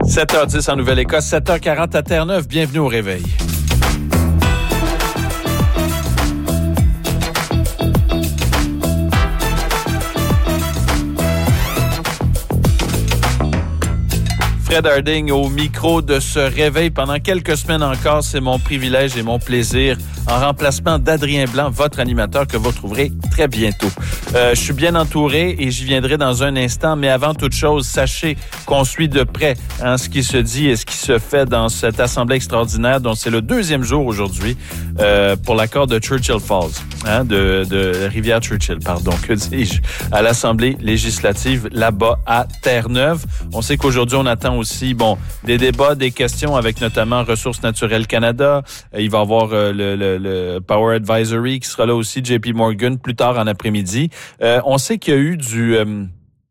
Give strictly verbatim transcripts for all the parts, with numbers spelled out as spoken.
sept heures dix en Nouvelle-Écosse, sept heures quarante à Terre-Neuve. Bienvenue au Réveil. Fred Harding au micro de ce Réveil. Pendant quelques semaines encore, c'est mon privilège et mon plaisir en remplacement d'Adrien Blanc, votre animateur que vous retrouverez très bientôt. Euh, je suis bien entouré et j'y viendrai dans un instant, mais avant toute chose, sachez qu'on suit de près hein, ce qui se dit et ce qui se fait dans cette assemblée extraordinaire dont c'est le deuxième jour aujourd'hui euh, pour l'accord de Churchill Falls, hein, de, de Rivière-Churchill, pardon, que dis-je, à l'Assemblée législative là-bas à Terre-Neuve. On sait qu'aujourd'hui, on attend aussi, bon, des débats, des questions avec notamment Ressources naturelles Canada. Euh, il va y avoir euh, le, le, le Power Advisory qui sera là aussi, J P Morgan, plus tard en après-midi. Euh, on sait qu'il y a eu du, euh,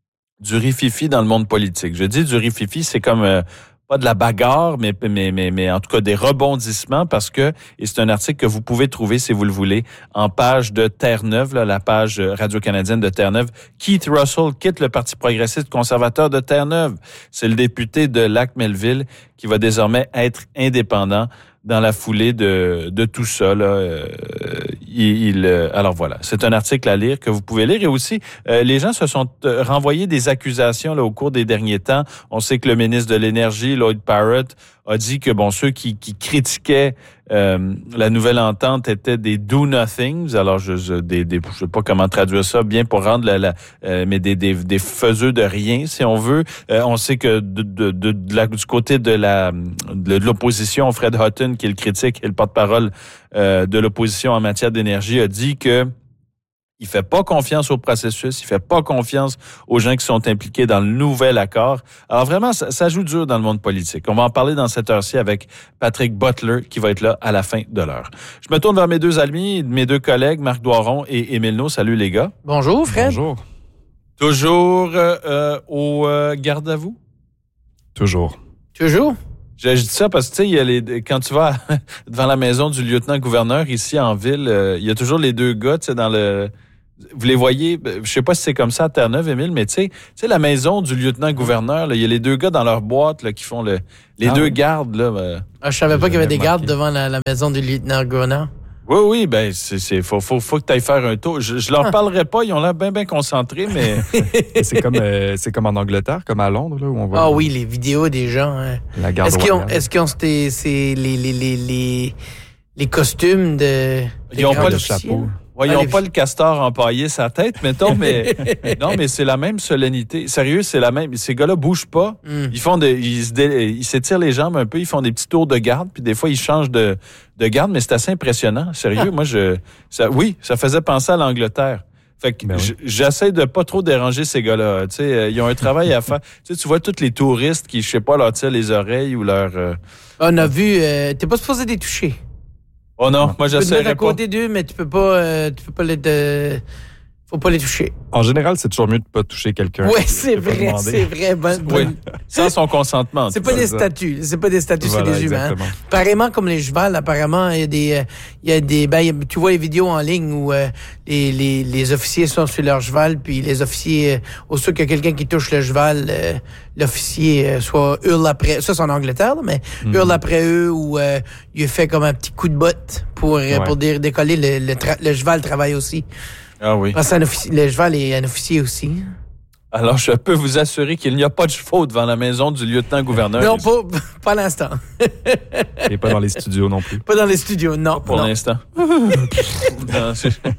du rififi dans le monde politique. Je dis du rififi, c'est comme... Euh, pas de la bagarre, mais, mais, mais, mais en tout cas des rebondissements parce que, et c'est un article que vous pouvez trouver si vous le voulez, en page de Terre-Neuve, là, la page radio-canadienne de Terre-Neuve. Keith Russell quitte le Parti progressiste conservateur de Terre-Neuve. C'est le député de Lac-Melville qui va désormais être indépendant dans la foulée de, de tout ça. Là. Euh, il, il, alors voilà, c'est un article à lire que vous pouvez lire. Et aussi, euh, les gens se sont euh, renvoyés des accusations là, au cours des derniers temps. On sait que le ministre de l'Énergie, Lloyd Parrott, a dit que bon ceux qui, qui critiquaient euh, la nouvelle entente étaient des do-nothings. Alors, je je, des, des, je sais pas comment traduire ça bien pour rendre la... la euh, mais des, des, des faiseux de rien, si on veut. Euh, on sait que de, de, de, de la, du côté de la de l'opposition, Fred Hutton, qui est le critique et le porte-parole euh, de l'opposition en matière d'énergie, a dit que il fait pas confiance au processus, il fait pas confiance aux gens qui sont impliqués dans le nouvel accord. Alors vraiment, ça, ça joue dur dans le monde politique. On va en parler dans cette heure-ci avec Patrick Butler qui va être là à la fin de l'heure. Je me tourne vers mes deux amis, mes deux collègues, Marc Doiron et Émile Naud. Salut les gars. Bonjour Fred. Bonjour. Toujours euh, au euh, garde à vous? Toujours. Toujours? Je, je dis ça parce que, tu sais, il y a les, quand tu vas devant la maison du lieutenant-gouverneur ici en ville, euh, il y a toujours les deux gars, tu sais, dans le... Vous les voyez, je sais pas si c'est comme ça à Terre-Neuve, Émile, mais tu sais, tu sais, la maison du lieutenant-gouverneur, il y a les deux gars dans leur boîte là, qui font le, les ah, deux oui. gardes. Là, euh, ah, je savais pas qu'il y avait des gardes devant la, la maison du lieutenant-gouverneur. Oui, oui, ben c'est, c'est faut, faut, faut que tu ailles faire un tour. Je, je leur ah. parlerai pas, ils ont l'air bien, bien concentrés, mais c'est comme, euh, c'est comme en Angleterre, comme à Londres, là où on voit. Ah oui, les vidéos des gens. Hein. La garde est-ce qu'ils ont, est-ce qu'ils ont ces, ces, les, les, les, les, les costumes de. Ils ont pas le chapeau. Ouais, ils n'ont pas le castor empaillé sa tête, mettons, mais non, mais c'est la même solennité. Sérieux, c'est la même. Ces gars-là bougent pas. Mm. Ils font des, ils, se dé... ils s'étirent les jambes un peu, ils font des petits tours de garde, puis des fois ils changent de, de garde, mais c'est assez impressionnant. Sérieux, ah. moi je, ça, oui, ça faisait penser à l'Angleterre. Fait que ben oui. j'essaie de pas trop déranger ces gars-là. Tu sais, ils ont un travail à faire. Tu sais, tu vois tous les touristes qui, je sais pas, leur tirent les oreilles ou leur. Euh... On a vu. Euh, t'es pas supposé les toucher. Oh non, moi j'essaierais pas. Tu peux te mettre à côté d'eux, mais tu peux pas, euh, tu peux pas les, de... faut pas les toucher. En général, c'est toujours mieux de pas toucher quelqu'un. Oui, c'est vrai, c'est vrai. Bon, bon. Oui, sans son consentement. C'est pas des ça. statues, c'est pas des statues, voilà, c'est des humains. Hein. Pareillement comme les chevals, apparemment, il y a des, il y a des, ben, y a, tu vois les vidéos en ligne où euh, les, les, les officiers sont sur leur cheval, puis les officiers, euh, aussitôt qu'il y a quelqu'un qui touche le cheval, euh, l'officier euh, soit hurle après. Ça, c'est en Angleterre, là, mais mm-hmm. hurle après eux ou euh, il fait comme un petit coup de botte pour ouais. pour dé- décoller. Le, le, tra- le cheval travaille aussi. Ah oui. Parce que offici- le cheval est un officier aussi. Alors, je peux vous assurer qu'il n'y a pas de chevaux devant la maison du lieutenant-gouverneur. Non, pas, pas à l'instant. Et pas dans les studios non plus. Pas dans les studios, non. Pas pour non. l'instant. non,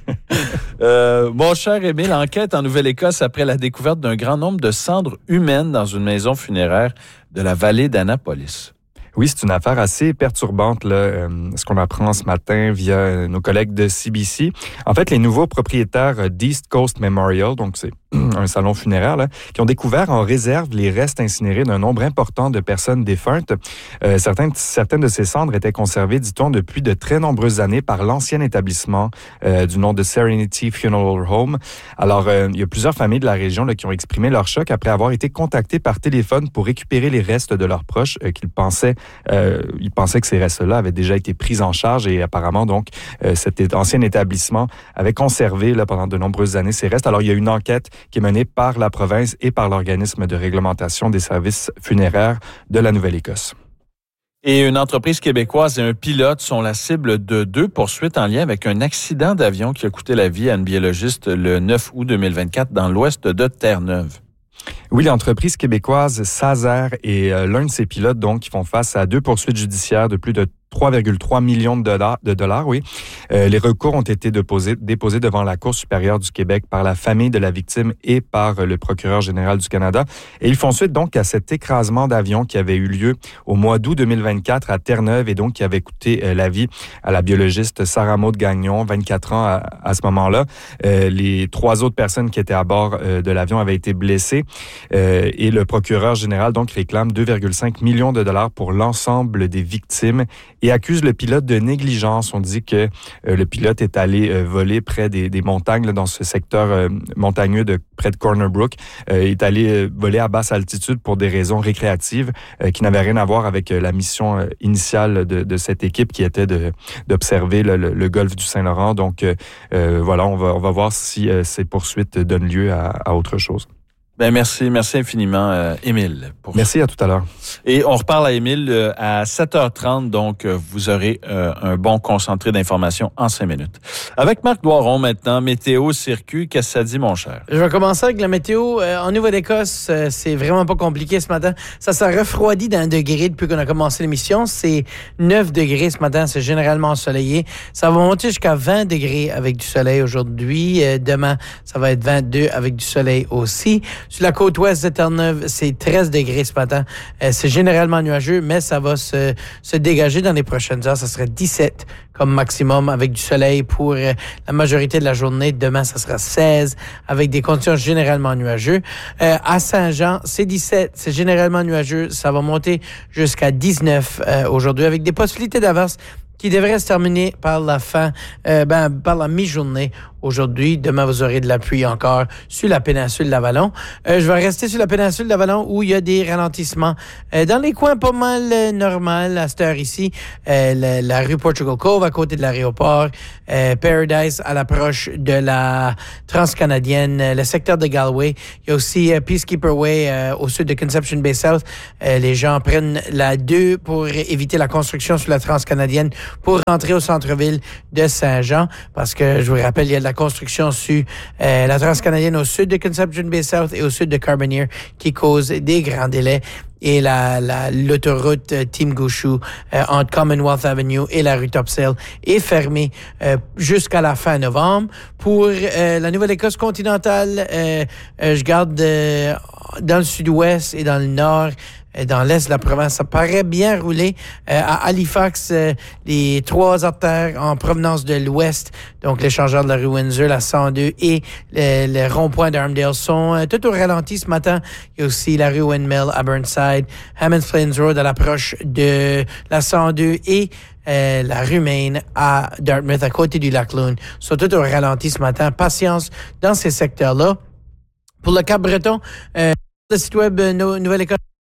euh, mon cher Émile, enquête en Nouvelle-Écosse après la découverte d'un grand nombre de cendres humaines dans une maison funéraire de la vallée d'Annapolis. Oui, c'est une affaire assez perturbante, là, euh, ce qu'on apprend ce matin via nos collègues de C B C. En fait, les nouveaux propriétaires d'East Coast Memorial, donc c'est un salon funéraire, là, qui ont découvert en réserve les restes incinérés d'un nombre important de personnes défuntes. Euh, certaines, certaines de ces cendres étaient conservées, dit-on, depuis de très nombreuses années par l'ancien établissement euh, du nom de Serenity Funeral Home. Alors, euh, il y a plusieurs familles de la région là, qui ont exprimé leur choc après avoir été contactées par téléphone pour récupérer les restes de leurs proches euh, qu'ils pensaient Euh, ils pensaient que ces restes-là avaient déjà été pris en charge et apparemment, donc, euh, cet ancien établissement avait conservé là, pendant de nombreuses années ces restes. Alors, il y a une enquête qui est menée par la province et par l'organisme de réglementation des services funéraires de la Nouvelle-Écosse. Et une entreprise québécoise et un pilote sont la cible de deux poursuites en lien avec un accident d'avion qui a coûté la vie à une biologiste le neuf août deux mille vingt-quatre dans l'ouest de Terre-Neuve. Oui, l'entreprise québécoise Sazer et euh, l'un de ses pilotes, donc, qui font face à deux poursuites judiciaires de plus de trois virgule trois millions de dollars. De dollars oui. Euh, les recours ont été déposés, déposés devant la Cour supérieure du Québec par la famille de la victime et par euh, le procureur général du Canada. Et ils font suite donc à cet écrasement d'avion qui avait eu lieu au mois d'août deux mille vingt-quatre à Terre-Neuve et donc qui avait coûté euh, la vie à la biologiste Sarah Maud Gagnon, vingt-quatre ans à, à ce moment-là. Euh, les trois autres personnes qui étaient à bord euh, de l'avion avaient été blessées euh, et le procureur général donc réclame deux virgule cinq millions de dollars pour l'ensemble des victimes et accuse le pilote de négligence. On dit que euh, le pilote est allé euh, voler près des, des montagnes, là, dans ce secteur euh, montagneux de près de Corner Brook. Euh, il est allé euh, voler à basse altitude pour des raisons récréatives euh, qui n'avaient rien à voir avec euh, la mission euh, initiale de, de cette équipe qui était de, d'observer le, le, le golfe du Saint-Laurent. Donc euh, euh, voilà, on va, on va voir si euh, ces poursuites donnent lieu à, à autre chose. Ben merci, merci infiniment, euh, Émile. Pour merci, à tout à l'heure. Et on reparle à Émile euh, à sept heures trente, donc euh, vous aurez euh, un bon concentré d'informations en cinq minutes. Avec Marc Doiron maintenant, météo, circuit, qu'est-ce que ça dit, mon cher? Je vais commencer avec la météo. Euh, en Nouvelle-Écosse, euh, c'est vraiment pas compliqué ce matin. Ça s'est refroidi d'un degré depuis qu'on a commencé l'émission. C'est neuf degrés ce matin, c'est généralement ensoleillé. Ça va monter jusqu'à vingt degrés avec du soleil aujourd'hui. Euh, demain, ça va être vingt-deux avec du soleil aussi. Sur la côte ouest de Terre-Neuve, c'est treize degrés ce matin. Euh, c'est généralement nuageux, mais ça va se, se dégager dans les prochaines heures. Ça serait dix-sept comme maximum avec du soleil pour euh, la majorité de la journée. Demain, ça sera seize avec des conditions généralement nuageuses. Euh, à Saint-Jean, c'est dix-sept. C'est généralement nuageux. Ça va monter jusqu'à dix-neuf euh, aujourd'hui avec des possibilités d'averse qui devrait se terminer par la fin, euh, ben, par la mi-journée aujourd'hui. Demain, vous aurez de la pluie encore sur la péninsule d'Avalon. Euh, je vais rester sur la péninsule d'Avalon où il y a des ralentissements euh, dans les coins pas mal euh, normal à cette heure ici. Euh, la, la rue Portugal Cove à côté de l'aéroport, euh, Paradise à l'approche de la Transcanadienne, euh, le secteur de Galway. Il y a aussi euh, Peacekeeper Way euh, au sud de Conception Bay South. Euh, les gens prennent la deux pour éviter la construction sur la Transcanadienne pour rentrer au centre-ville de Saint-Jean parce que, je vous rappelle, il y a de la construction sur euh, la Transcanadienne au sud de Conception Bay South et au sud de Carbonear qui cause des grands délais. Et la, la, l'autoroute euh, Team-Gouchou euh, entre Commonwealth Avenue et la rue Topsail est fermée euh, jusqu'à la fin novembre. Pour euh, la Nouvelle-Écosse continentale, euh, euh, je garde euh, dans le sud-ouest et dans le nord, dans l'est de la province, ça paraît bien rouler. Euh, à Halifax, euh, les trois artères en provenance de l'ouest, donc l'échangeur de la rue Windsor, la cent deux et le, le rond-point d'Armdale sont euh, tout au ralenti ce matin. Il y a aussi la rue Windmill à Burnside, Hammonds Plains Road à l'approche de la cent deux et euh, la rue Main à Dartmouth, à côté du lac Loon, sont tout au ralenti ce matin. Patience dans ces secteurs-là. Pour le Cap-Breton, euh, le site web euh, Nouvelle-Écosse